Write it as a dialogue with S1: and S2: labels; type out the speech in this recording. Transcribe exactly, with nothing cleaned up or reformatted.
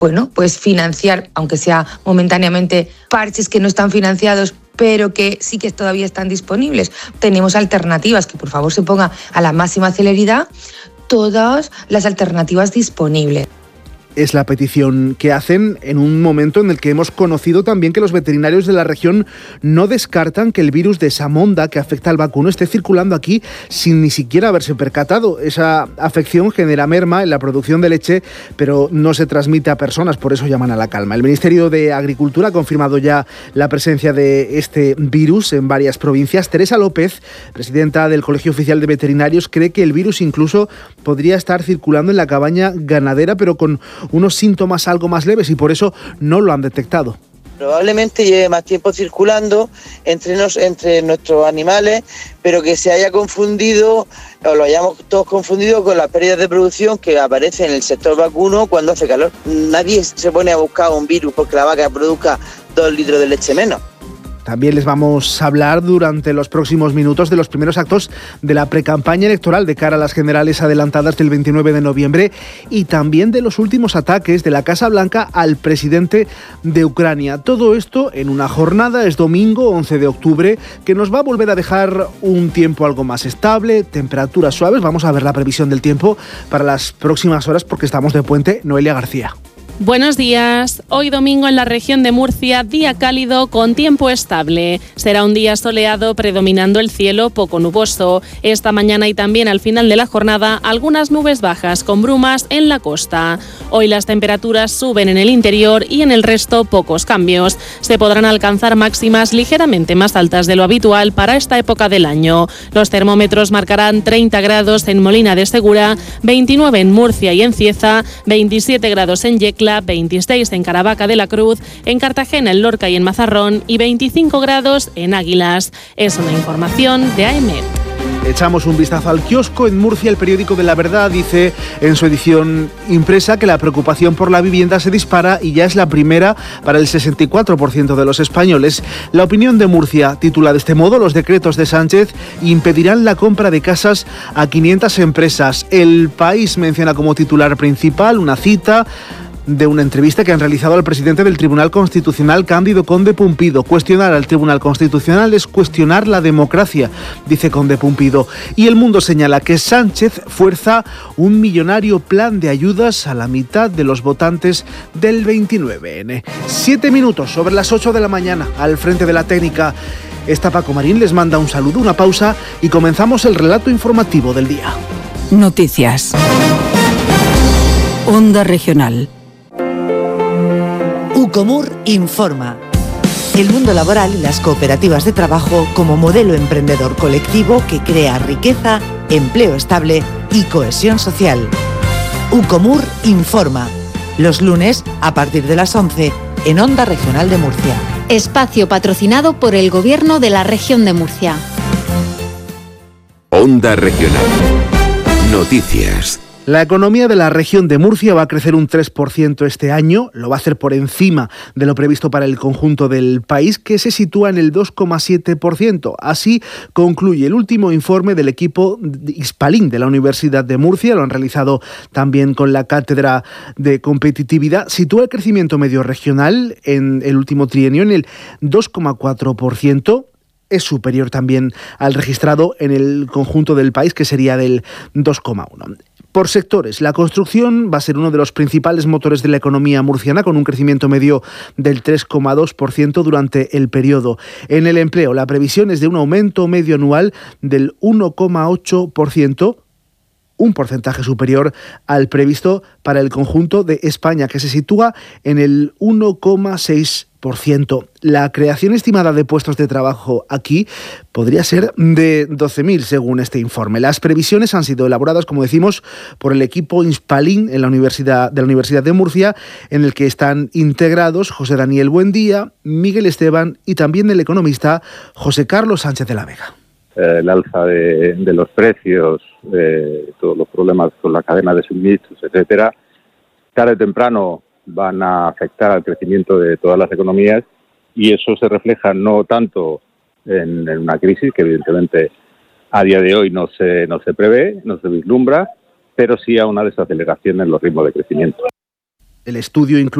S1: bueno, pues financiar, aunque sea momentáneamente, parches que no están financiados, pero que sí que todavía están disponibles. Tenemos alternativas, que por favor se ponga a la máxima celeridad todas las alternativas disponibles.
S2: Es la petición que hacen en un momento en el que hemos conocido también que los veterinarios de la región no descartan que el virus de Samonda, que afecta al vacuno, esté circulando aquí sin ni siquiera haberse percatado. Esa afección genera merma en la producción de leche, pero no se transmite a personas, por eso llaman a la calma. El Ministerio de Agricultura ha confirmado ya la presencia de este virus en varias provincias. Teresa López, presidenta del Colegio Oficial de Veterinarios, cree que el virus incluso podría estar circulando en la cabaña ganadera, pero con unos síntomas algo más leves y por eso no lo han detectado.
S3: Probablemente lleve más tiempo circulando entre, nos, entre nuestros animales, pero que se haya confundido, o lo hayamos todos confundido con las pérdidas de producción que aparecen en el sector vacuno cuando hace calor. Nadie se pone a buscar un virus porque la vaca produzca dos litros de leche menos.
S2: También les vamos a hablar durante los próximos minutos de los primeros actos de la precampaña electoral de cara a las generales adelantadas del veintinueve de noviembre y también de los últimos ataques de la Casa Blanca al presidente de Ucrania. Todo esto en una jornada, es domingo once de octubre, que nos va a volver a dejar un tiempo algo más estable, temperaturas suaves. Vamos a ver la previsión del tiempo para las próximas horas porque estamos de puente. Noelia García.
S4: Buenos días. Hoy domingo en la región de Murcia, día cálido con tiempo estable. Será un día soleado predominando el cielo poco nuboso. Esta mañana y también al final de la jornada, algunas nubes bajas con brumas en la costa. Hoy las temperaturas suben en el interior y en el resto pocos cambios. Se podrán alcanzar máximas ligeramente más altas de lo habitual para esta época del año. Los termómetros marcarán treinta grados en Molina de Segura, veintinueve en Murcia y en Cieza, veintisiete grados en Yecla, veintiséis en Caravaca de la Cruz, en Cartagena, en Lorca y en Mazarrón y veinticinco grados en Águilas. Es una información de A E M E T.
S2: Echamos un vistazo al kiosco. En Murcia, el periódico de La Verdad dice en su edición impresa que la preocupación por la vivienda se dispara y ya es la primera para el sesenta y cuatro por ciento de los españoles. La Opinión de Murcia titula de este modo: los decretos de Sánchez impedirán la compra de casas a quinientas empresas. El País menciona como titular principal una cita de una entrevista que han realizado al presidente del Tribunal Constitucional, Cándido Conde Pumpido. Cuestionar al Tribunal Constitucional es cuestionar la democracia, dice Conde Pumpido. Y El Mundo señala que Sánchez fuerza un millonario plan de ayudas a la mitad de los votantes del veintinueve ene. Siete minutos sobre las ocho de la mañana, al frente de la técnica está Paco Marín. Les manda un saludo, una pausa y comenzamos el relato informativo del día.
S5: Noticias. Onda Regional.
S6: Ucomur informa. El mundo laboral y las cooperativas de trabajo como modelo emprendedor colectivo que crea riqueza, empleo estable y cohesión social. Ucomur informa. Los lunes a partir de las once en Onda Regional de Murcia.
S7: Espacio patrocinado por el Gobierno de la Región de Murcia.
S8: Onda Regional. Noticias.
S2: La economía de la región de Murcia va a crecer un tres por ciento este año, lo va a hacer por encima de lo previsto para el conjunto del país, que se sitúa en el dos coma siete por ciento. Así concluye el último informe del equipo Hispalín de la Universidad de Murcia, lo han realizado también con la Cátedra de Competitividad. Sitúa el crecimiento medio regional en el último trienio en el dos coma cuatro por ciento. Es superior también al registrado en el conjunto del país, que sería del dos coma uno por ciento. Por sectores, la construcción va a ser uno de los principales motores de la economía murciana, con un crecimiento medio del tres coma dos por ciento durante el periodo. En el empleo, la previsión es de un aumento medio anual del uno coma ocho por ciento, un porcentaje superior al previsto para el conjunto de España, que se sitúa en el uno coma seis por ciento. La creación estimada de puestos de trabajo aquí podría ser de doce mil, según este informe. Las previsiones han sido elaboradas, como decimos, por el equipo Hispalín en la Universidad, de la Universidad de Murcia, en el que están integrados José Daniel Buendía, Miguel Esteban y también el economista José Carlos Sánchez de la Vega.
S9: El alza de, de los precios, eh, todos los problemas con la cadena de suministros, etcétera, tarde o temprano van a afectar al crecimiento de todas las economías, y eso se refleja no tanto en, en una crisis que evidentemente a día de hoy no se no se prevé, no se vislumbra, pero sí a una desaceleración en los ritmos de crecimiento.
S2: El estudio incluye